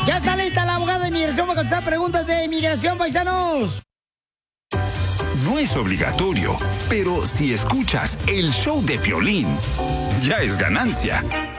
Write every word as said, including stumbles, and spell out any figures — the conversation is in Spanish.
Ya está lista la abogada de inmigración para contestar preguntas de inmigración, paisanos. No es obligatorio, pero si escuchas el show de Piolín, ya es ganancia.